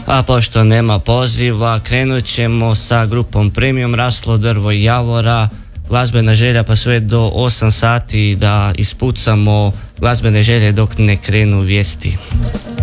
A pošto nema poziva, krenut ćemo sa grupom Premium, Raslo drvo i Javora. Glazbena želja pa sve do 8 sati da ispucamo glazbene želje dok ne krenu vijesti.